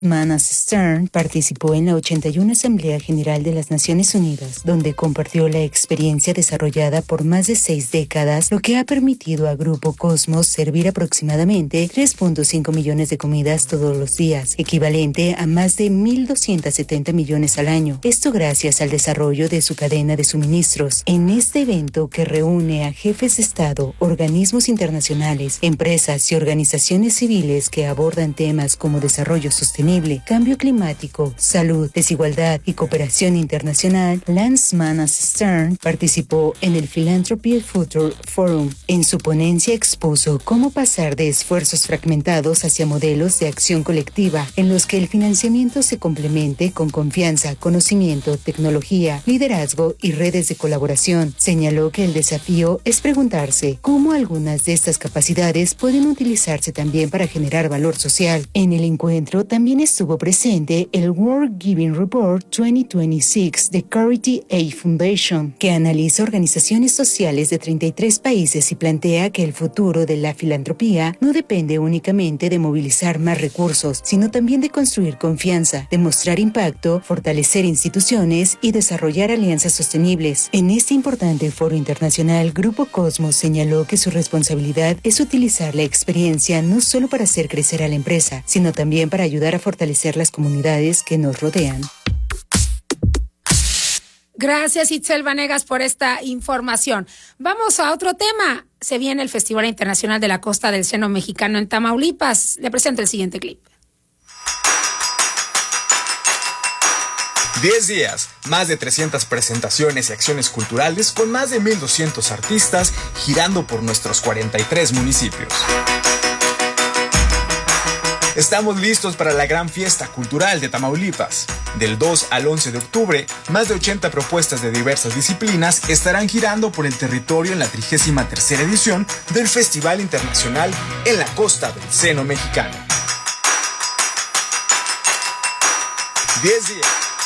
Manas Stern participó en la 81 Asamblea General de las Naciones Unidas, donde compartió la experiencia desarrollada por más de 6 décadas, lo que ha permitido a Grupo Cosmos servir aproximadamente 3.5 millones de comidas todos los días, equivalente a más de 1.270 millones al año. Esto gracias al desarrollo de su cadena de suministros. En este evento que reúne a jefes de Estado, organismos internacionales, empresas y organizaciones civiles que abordan temas como desarrollo sostenible, cambio climático, salud, desigualdad y cooperación internacional, Lance Manas Stern participó en el Philanthropy Future Forum. En su ponencia expuso cómo pasar de esfuerzos fragmentados hacia modelos de acción colectiva en los que el financiamiento se complemente con confianza, conocimiento, tecnología, liderazgo y redes de colaboración. Señaló que el desafío es preguntarse cómo algunas de estas capacidades pueden utilizarse también para generar valor social. En el encuentro también estuvo presente el World Giving Report 2026 de Charity Aid Foundation, que analiza organizaciones sociales de 33 países y plantea que el futuro de la filantropía no depende únicamente de movilizar más recursos, sino también de construir confianza, demostrar impacto, fortalecer instituciones y desarrollar alianzas sostenibles. En este importante foro internacional, Grupo Cosmos señaló que su responsabilidad es utilizar la experiencia no solo para hacer crecer a la empresa, sino también para ayudar a fortalecer las comunidades que nos rodean. Gracias, Itzel Vanegas, por esta información. Vamos a otro tema. Se viene el Festival Internacional de la Costa del Seno Mexicano en Tamaulipas. Le presento el siguiente clip. 10 días, más de 300 presentaciones y acciones culturales con más de 1,200 artistas girando por nuestros 43 municipios. Estamos listos para la gran fiesta cultural de Tamaulipas. Del 2 al 11 de octubre, más de 80 propuestas de diversas disciplinas estarán girando por el territorio en la 33ª edición del Festival Internacional en la Costa del Seno Mexicano. 10 días.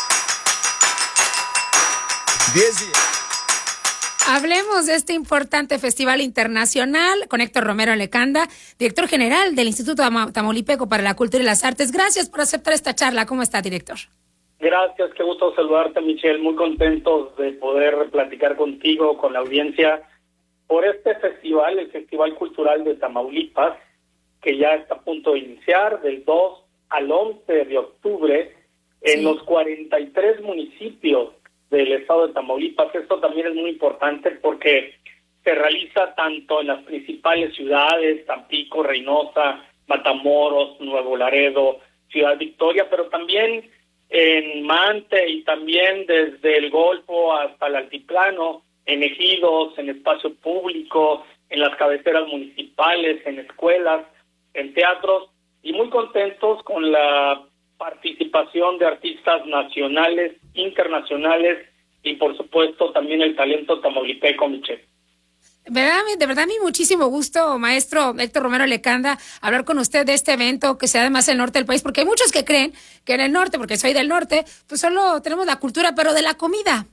Hablemos de este importante festival internacional con Héctor Romero Lecanda, director general del Instituto Tamaulipeco para la Cultura y las Artes. Gracias por aceptar esta charla. ¿Cómo está, director? Gracias, qué gusto saludarte, Michelle. Muy contentos de poder platicar contigo, con la audiencia, por este festival, el Festival Cultural de Tamaulipas, que ya está a punto de iniciar del 2 al 11 de octubre en los 43 municipios del estado de Tamaulipas. Esto también es muy importante porque se realiza tanto en las principales ciudades, Tampico, Reynosa, Matamoros, Nuevo Laredo, Ciudad Victoria, pero también en Mante y también desde el Golfo hasta el Altiplano, en ejidos, en espacio público, en las cabeceras municipales, en escuelas, en teatros, y muy contentos con la participación de artistas nacionales, internacionales y por supuesto también el talento tamaulipeco, Michelle. De verdad, a mí muchísimo gusto, maestro Héctor Romero Lecanda, hablar con usted de este evento que se da además en el norte del país, porque hay muchos que creen que en el norte, porque soy del norte, pues solo tenemos la cultura, pero de la comida,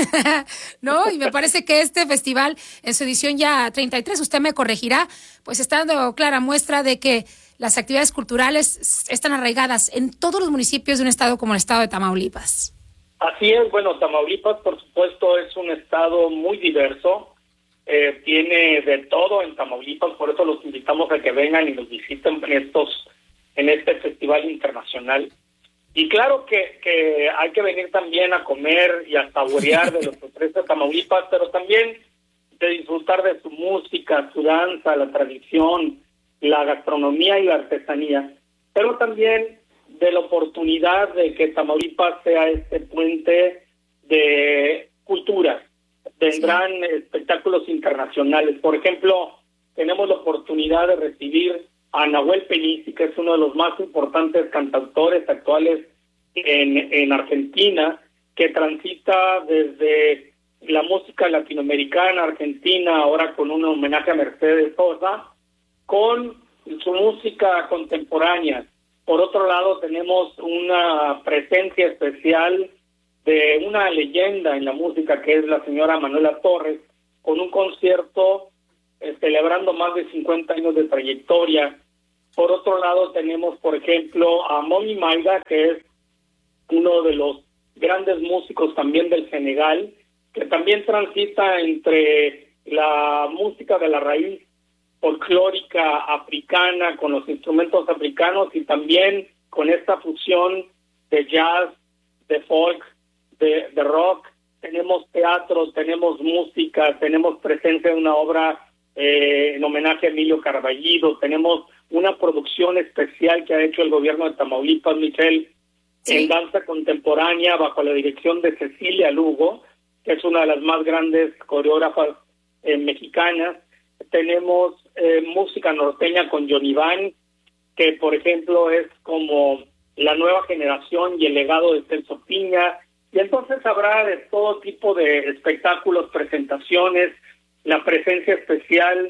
¿no? Y me parece que este festival, en su edición ya 33, usted me corregirá, pues está dando clara muestra de que las actividades culturales están arraigadas en todos los municipios de un estado como el estado de Tamaulipas. Así es, bueno, Tamaulipas, por supuesto, es un estado muy diverso. Tiene de todo en Tamaulipas, por eso los invitamos a que vengan y nos visiten en este festival internacional. Y claro que hay que venir también a comer y a saborear de lo que ofrece Tamaulipas, pero también de disfrutar de su música, su danza, la tradición, la gastronomía y la artesanía, pero también de la oportunidad de que Tamaulipas sea este puente de cultura. Vendrán espectáculos internacionales. Por ejemplo, tenemos la oportunidad de recibir a Nahuel Penisi, que es uno de los más importantes cantautores actuales en Argentina, que transita desde la música latinoamericana, argentina, ahora con un homenaje a Mercedes Sosa, con su música contemporánea. Por otro lado, tenemos una presencia especial de una leyenda en la música que es la señora Manuela Torres, con un concierto celebrando más de 50 años de trayectoria Por otro lado, tenemos, por ejemplo, a Moni Maida, que es uno de los grandes músicos también del Senegal, que también transita entre la música de la raíz folclórica africana con los instrumentos africanos y también con esta fusión de jazz, de folk, de rock. Tenemos teatro, tenemos música, tenemos presencia de una obra en homenaje a Emilio Carballido, tenemos una producción especial que ha hecho el gobierno de Tamaulipas, Michelle, en danza contemporánea bajo la dirección de Cecilia Lugo, que es una de las más grandes coreógrafas mexicanas. Tenemos música norteña con Johnny Van, que por ejemplo es como la nueva generación y el legado de Celso Piña, y entonces habrá de todo tipo de espectáculos, presentaciones, la presencia especial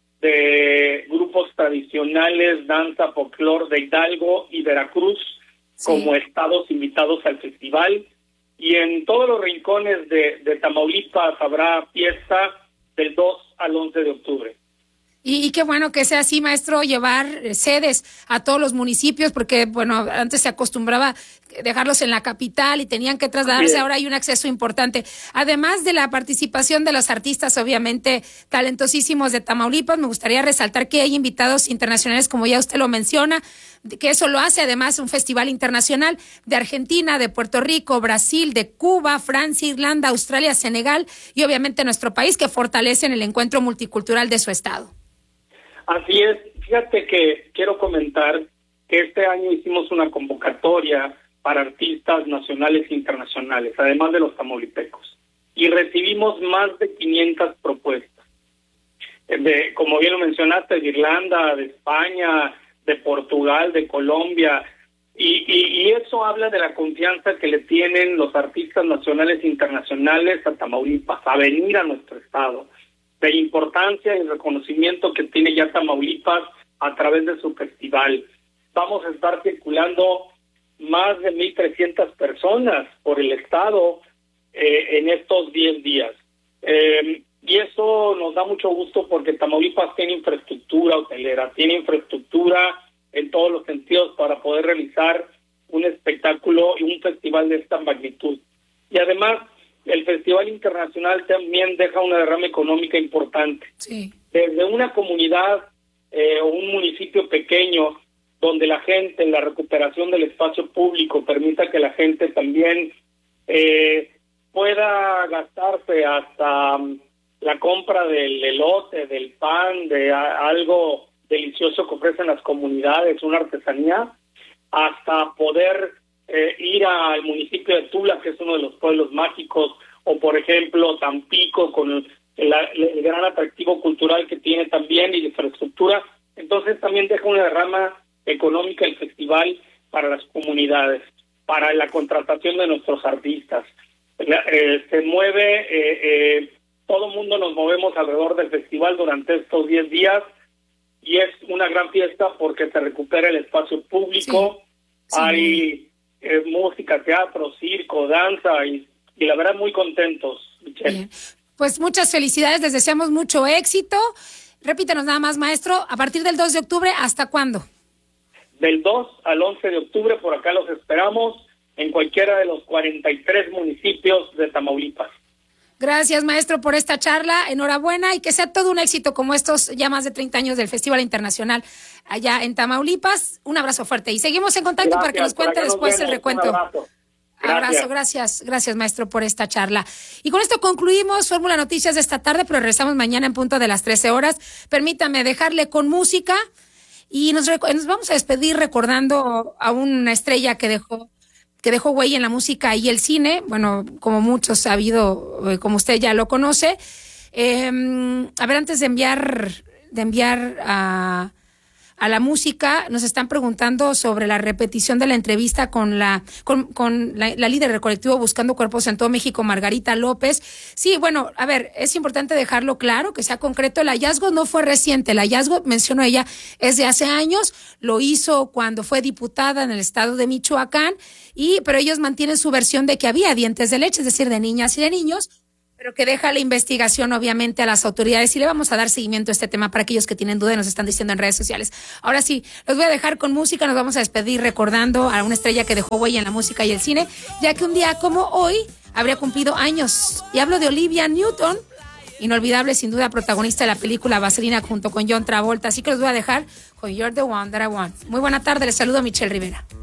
de grupos tradicionales, danza, folclor de Hidalgo y Veracruz, como estados invitados al festival, y en todos los rincones de Tamaulipas habrá fiesta del 2 al 11 de octubre. Y qué bueno que sea así, maestro, llevar sedes a todos los municipios, porque, bueno, antes se acostumbraba dejarlos en la capital y tenían que trasladarse, ahora hay un acceso importante. Además de la participación de los artistas, obviamente, talentosísimos de Tamaulipas, me gustaría resaltar que hay invitados internacionales, como ya usted lo menciona, que eso lo hace además un festival internacional de Argentina, de Puerto Rico, Brasil, de Cuba, Francia, Irlanda, Australia, Senegal y obviamente nuestro país, que fortalecen el encuentro multicultural de su estado. Así es, fíjate que quiero comentar que este año hicimos una convocatoria para artistas nacionales e internacionales, además de los tamaulipecos, y recibimos más de 500 propuestas, como bien lo mencionaste, de Irlanda, de España, de Portugal, de Colombia, y eso habla de la confianza que le tienen los artistas nacionales e internacionales a Tamaulipas, a venir a nuestro estado, de la importancia y reconocimiento que tiene ya Tamaulipas a través de su festival. Vamos a estar circulando más de 1,300 personas por el estado en estos 10 días. Y eso nos da mucho gusto porque Tamaulipas tiene infraestructura hotelera, tiene infraestructura en todos los sentidos para poder realizar un espectáculo y un festival de esta magnitud. Y además, el Festival Internacional también deja una derrama económica importante. Sí. Desde una comunidad o un municipio pequeño, donde la gente, la recuperación del espacio público, permita que la gente también pueda gastarse hasta la compra del elote, del pan, de algo delicioso que ofrecen las comunidades, una artesanía, hasta poder ir al municipio de Tula, que es uno de los pueblos mágicos, o por ejemplo Tampico, con el gran atractivo cultural que tiene también y de infraestructura. Entonces también deja una derrama económica el festival para las comunidades, para la contratación de nuestros artistas. Se mueve, todo el mundo nos movemos alrededor del festival durante estos 10 días y es una gran fiesta porque se recupera el espacio público, hay música, teatro, circo, danza y la verdad muy contentos, Michelle. Bien. Pues muchas felicidades, les deseamos mucho éxito. Repítanos nada más, maestro, a partir del 2 de octubre, ¿hasta cuándo? Del 2 al 11 de octubre, por acá los esperamos en cualquiera de los 43 municipios de Tamaulipas. Gracias, maestro, por esta charla. Enhorabuena y que sea todo un éxito como estos ya más de 30 años del Festival Internacional allá en Tamaulipas. Un abrazo fuerte y seguimos en contacto para que nos cuente después el recuento. Abrazo, gracias, maestro, por esta charla. Y con esto concluimos Fórmula Noticias de esta tarde, pero regresamos mañana en punto de las 13 horas. Permítame dejarle con música y nos vamos a despedir recordando a una estrella que dejó huella en la música y el cine, bueno, como muchos ha habido, como usted ya lo conoce. A ver, antes de enviar a la música, nos están preguntando sobre la repetición de la entrevista con la líder del colectivo Buscando Cuerpos en todo México, Margarita López. Sí, bueno, a ver, es importante dejarlo claro, que sea concreto. El hallazgo no fue reciente, el hallazgo, mencionó ella, es de hace años, lo hizo cuando fue diputada en el estado de Michoacán, pero ellos mantienen su versión de que había dientes de leche, es decir, de niñas y de niños. Pero que deja la investigación, obviamente, a las autoridades y le vamos a dar seguimiento a este tema para aquellos que tienen duda y nos están diciendo en redes sociales. Ahora sí, los voy a dejar con música, nos vamos a despedir recordando a una estrella que dejó huella en la música y el cine, ya que un día como hoy habría cumplido años. Y hablo de Olivia Newton, inolvidable, sin duda, protagonista de la película Vaselina junto con John Travolta. Así que los voy a dejar con You're the One That I Want. Muy buena tarde, les saludo a Michelle Rivera.